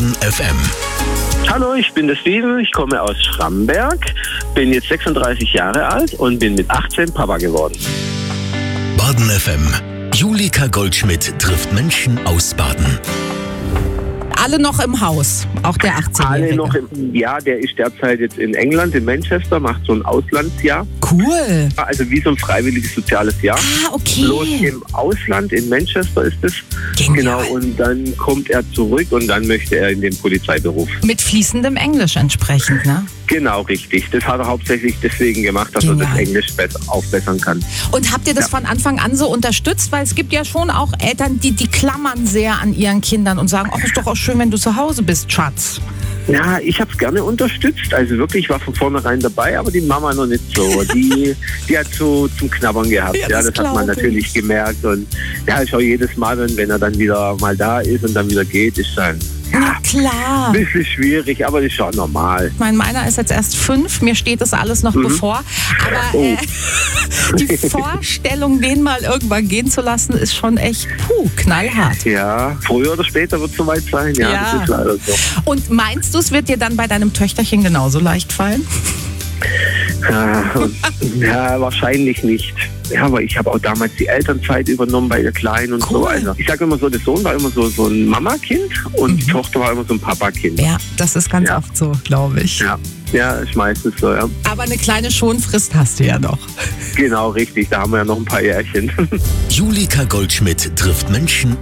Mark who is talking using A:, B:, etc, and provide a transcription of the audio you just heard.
A: Baden FM.
B: Hallo, ich bin der Steven, ich komme aus Schramberg, bin jetzt 36 Jahre alt und bin mit 18 Papa geworden.
A: Baden FM. Julika Goldschmidt trifft Menschen aus Baden.
C: Alle noch im Haus, auch der 18-Jährige.
B: Alle noch ja, der ist derzeit jetzt in England, in Manchester, macht so ein Auslandsjahr.
C: Cool.
B: Also wie so ein freiwilliges soziales Jahr.
C: Ah, okay.
B: Bloß im Ausland, in Manchester ist es.
C: Genial.
B: Genau, und dann kommt er zurück und dann möchte er in den Polizeiberuf.
C: Mit fließendem Englisch entsprechend, ne?
B: Genau, richtig. Das hat er hauptsächlich deswegen gemacht, dass er das Englisch aufbessern kann.
C: Und habt ihr das von Anfang an so unterstützt? Weil es gibt ja schon auch Eltern, die klammern sehr an ihren Kindern und sagen, ach, ist doch auch schön, wenn du zu Hause bist, Schatz.
B: Ja, ich habe es gerne unterstützt. Also wirklich, ich war von vornherein dabei, aber die Mama noch nicht so. Die hat so zum Knabbern gehabt. Ja, das hat man natürlich gemerkt. Und ja, ich auch jedes Mal, wenn er dann wieder mal da ist und dann wieder geht, ist dann
C: klar.
B: ein bisschen schwierig, aber das ist schon normal.
C: Ich meine, meiner ist jetzt erst 5, mir steht das alles noch bevor. Aber die Vorstellung, den mal irgendwann gehen zu lassen, ist schon echt knallhart.
B: Ja, früher oder später wird es soweit sein. Ja, das ist leider so.
C: Und meinst du, es wird dir dann bei deinem Töchterchen genauso leicht fallen?
B: Ja, wahrscheinlich nicht. Ja, aber ich habe auch damals die Elternzeit übernommen bei der Kleinen und so. Also ich sage immer so, der Sohn war immer so ein Mama-Kind und die Tochter war immer so ein Papa-Kind.
C: Ja, das ist ganz oft so, glaube ich.
B: Ja, ist meistens so, ja.
C: Aber eine kleine Schonfrist hast du ja noch.
B: Genau, richtig. Da haben wir ja noch ein paar Jährchen.
A: Julika Goldschmidt trifft Menschen